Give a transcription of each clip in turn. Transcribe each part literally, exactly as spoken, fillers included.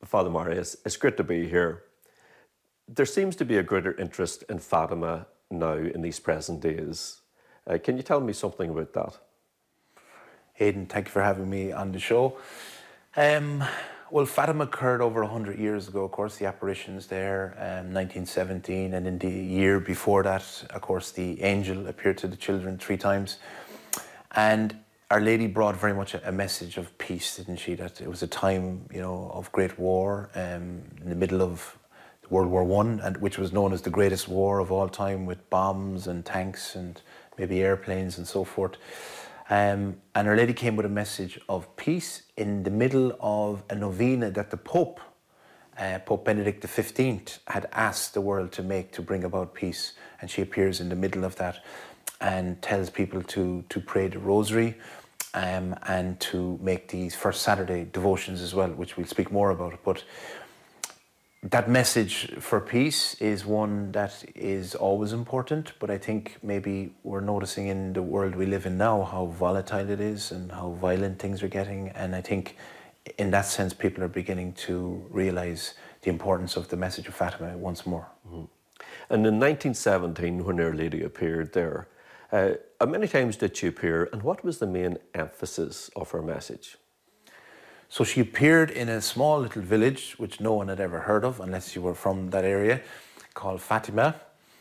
Father Marius, it's great to be here. There seems to be a greater interest in Fatima now in these present days. Uh, can you tell me something about that? Aidan, thank you for having me on the show. Um, well, Fatima occurred over one hundred years ago, of course, the apparitions there, um, nineteen seventeen, and in the year before that, of course, the angel appeared to the children three times. And Our Lady brought very much a, a message of peace, didn't she? That it was a time, you know, of great war, um, in the middle of World War One, and which was known as the greatest war of all time, with bombs and tanks and maybe airplanes and so forth. Um, and Our Lady came with a message of peace in the middle of a novena that the Pope, uh, Pope Benedict the fifteenth, had asked the world to make to bring about peace. And she appears in the middle of that and tells people to, to pray the rosary um, and to make these First Saturday devotions as well, which we'll speak more about. But that message for peace is one that is always important, but I think maybe we're noticing in the world we live in now how volatile it is and how violent things are getting. And I think in that sense, people are beginning to realise the importance of the message of Fatima once more. Mm-hmm. And in nineteen seventeen, when Our Lady appeared there, uh, how many times did she appear, and what was the main emphasis of her message? So she appeared in a small little village, which no one had ever heard of, unless you were from that area, called Fatima.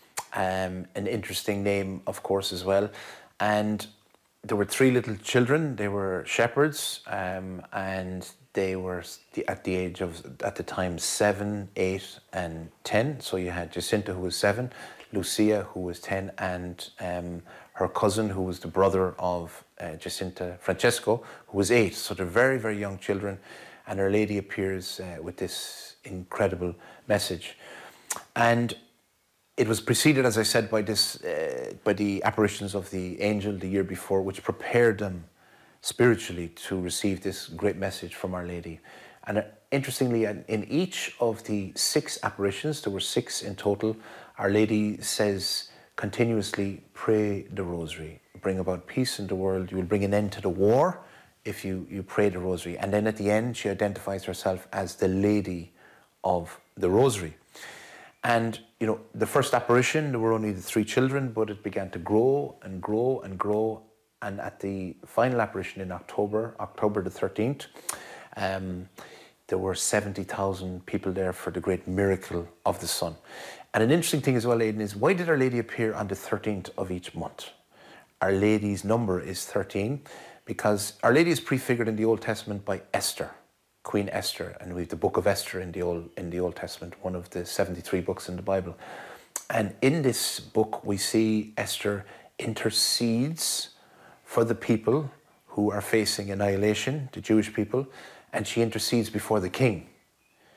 Um, an interesting name, of course, as well. And there were three little children. They were shepherds, um, and they were at the age of, at the time, seven, eight, and ten. So you had Jacinta, who was seven, Lucia, who was ten, and um, her cousin, who was the brother of uh, Jacinta, Francesco, who was eight. So they're very, very young children. And Our Lady appears uh, with this incredible message. And it was preceded, as I said, by this, uh, by the apparitions of the angel the year before, which prepared them spiritually to receive this great message from Our Lady. And uh, interestingly, in each of the six apparitions, there were six in total, Our Lady says continuously, pray the rosary, bring about peace in the world. You will bring an end to the war if you, you pray the rosary. And then at the end, she identifies herself as the Lady of the Rosary. And, you know, the first apparition, there were only the three children, but it began to grow and grow and grow. And at the final apparition in October, October the thirteenth, um, there were seventy thousand people there for the great miracle of the sun. And an interesting thing as well, Aidan, is why did Our Lady appear on the thirteenth of each month? Our Lady's number is thirteen because Our Lady is prefigured in the Old Testament by Esther, Queen Esther, and we have the Book of Esther in the Old in the Old Testament, one of the seventy-three books in the Bible. And in this book, we see Esther intercedes for the people who are facing annihilation, the Jewish people, and she intercedes before the king.